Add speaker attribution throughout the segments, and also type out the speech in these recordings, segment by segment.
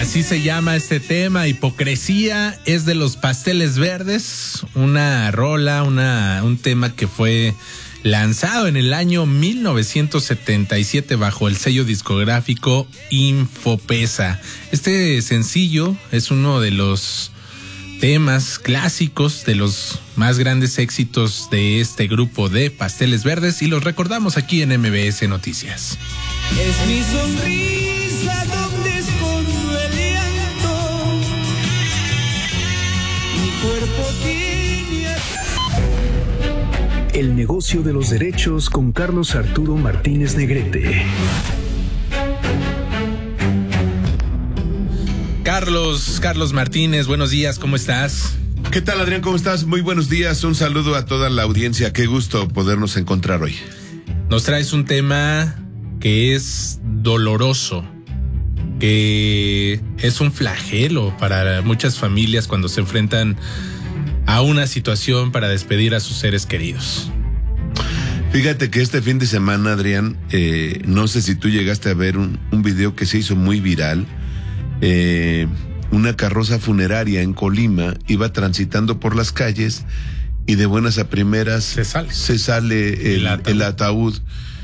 Speaker 1: Así se llama este tema, Hipocresía, es de los Pasteles Verdes, una rola, un tema que fue lanzado en el año 1977 bajo el sello discográfico Infopesa. Este sencillo es uno de los temas clásicos, de los más grandes éxitos de este grupo de Pasteles Verdes, y los recordamos aquí en MBS Noticias.
Speaker 2: Es mi sonrisa donde escondo el llanto, mi cuerpo tiene...
Speaker 3: El negocio de los derechos con Carlos Arturo Martínez Negrete.
Speaker 1: Carlos Martínez, buenos días, ¿cómo estás?
Speaker 4: ¿Qué tal, Adrián? ¿Cómo estás? Muy buenos días, un saludo a toda la audiencia, qué gusto podernos encontrar hoy.
Speaker 1: Nos traes un tema que es doloroso, que es un flagelo para muchas familias cuando se enfrentan a una situación para despedir a sus seres queridos.
Speaker 4: Fíjate que este fin de semana, Adrián, no sé si tú llegaste a ver un video que se hizo muy viral. Una carroza funeraria en Colima iba transitando por las calles y de buenas a primeras se sale el ataúd,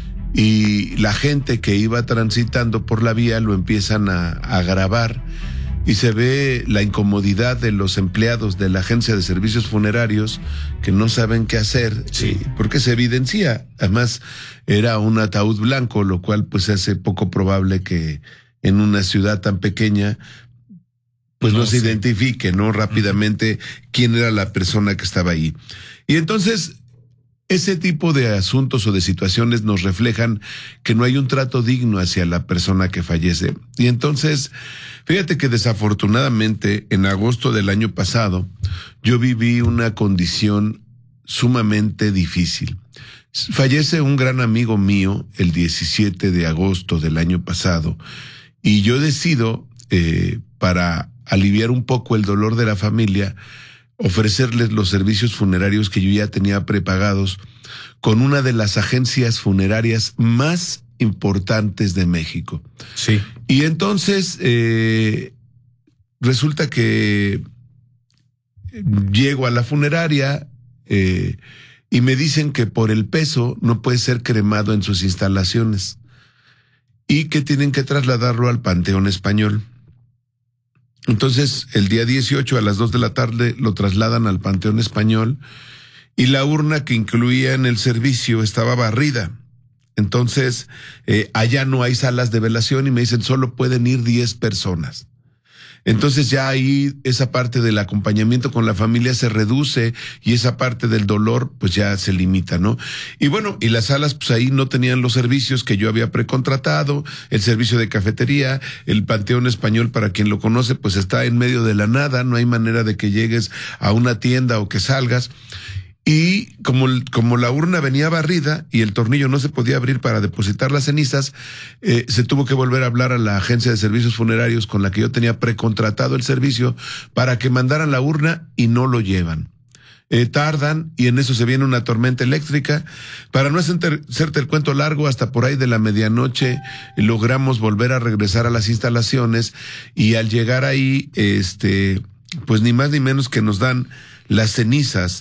Speaker 4: y la gente que iba transitando por la vía lo empiezan a grabar, y se ve la incomodidad de los empleados de la agencia de servicios funerarios que no saben qué hacer,
Speaker 1: sí,
Speaker 4: porque se evidencia. Además era un ataúd blanco, lo cual pues hace poco probable que en una ciudad tan pequeña pues no se identifique, ¿no? Rápidamente quién era la persona que estaba ahí. Y entonces ese tipo de asuntos o de situaciones nos reflejan que no hay un trato digno hacia la persona que fallece. Y entonces, fíjate que desafortunadamente en agosto del año pasado yo viví una condición sumamente difícil. Fallece un gran amigo mío el 17 de agosto del año pasado, y yo decido, para aliviar un poco el dolor de la familia, ofrecerles los servicios funerarios que yo ya tenía prepagados con una de las agencias funerarias más importantes de México.
Speaker 1: Sí.
Speaker 4: Y entonces resulta que llego a la funeraria y me dicen que por el peso no puede ser cremado en sus instalaciones y que tienen que trasladarlo al Panteón Español. Entonces, el día 18 a las 2 de la tarde lo trasladan al Panteón Español, y la urna que incluía en el servicio estaba barrida. Entonces, allá no hay salas de velación y me dicen solo pueden ir 10 personas. Entonces ya ahí esa parte del acompañamiento con la familia se reduce y esa parte del dolor pues ya se limita, ¿no? Y bueno, y las salas pues ahí no tenían los servicios que yo había precontratado, el servicio de cafetería, el Panteón Español, para quien lo conoce, pues está en medio de la nada, no hay manera de que llegues a una tienda o que salgas. Y como la urna venía barrida y el tornillo no se podía abrir para depositar las cenizas, se tuvo que volver a hablar a la agencia de servicios funerarios con la que yo tenía precontratado el servicio para que mandaran la urna, y no lo llevan. Tardan, y en eso se viene una tormenta eléctrica. Para no hacerte el cuento largo, hasta por ahí de la medianoche logramos volver a regresar a las instalaciones, y al llegar ahí, pues ni más ni menos que nos dan las cenizas